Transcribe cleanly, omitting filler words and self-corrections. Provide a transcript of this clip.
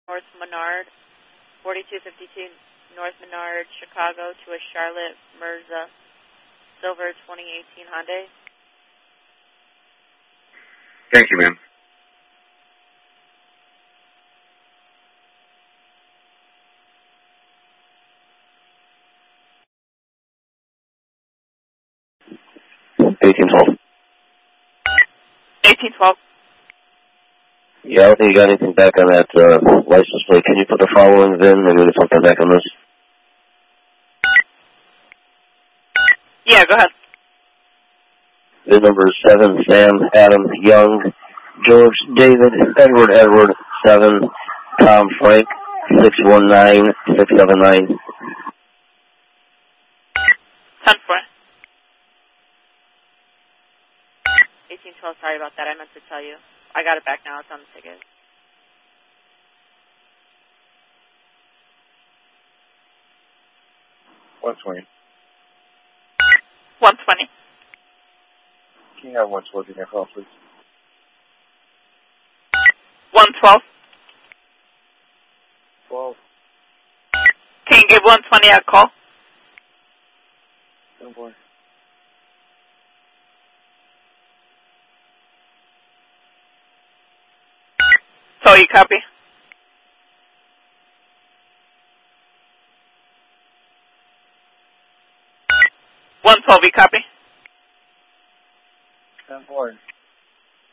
North Menard, 4252 North Menard, Chicago, to a Charlotte Mirza Silver 2018 Hyundai. Thank you, ma'am. $1812. 1812. Yeah, I don't think you got anything back on that license plate. Can you put the following in? Maybe there's something back on this. Yeah, go ahead. VIN number is 7, Sam, Adam, Young, George, David, Edward, 7, Tom, Frank, 619, 679. 10-4. 1812, sorry about that. I meant to tell you. I got it back now. It's on the ticket. $120. 120. Can you have 112 in your call, please? 112. 12. Can you give 120 a call? 10-4. So you copy? $112, you copy? 10-4.